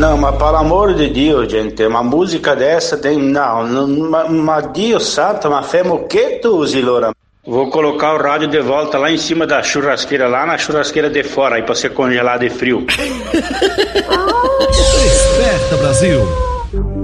não, mas pelo amor de Deus, gente, uma música dessa tem, mas Deus santo, mas femo o que tu, Zilora? Vou colocar o rádio de volta lá em cima da churrasqueira, lá na churrasqueira de fora, aí pra ser congelado de frio. Desperta, Brasil.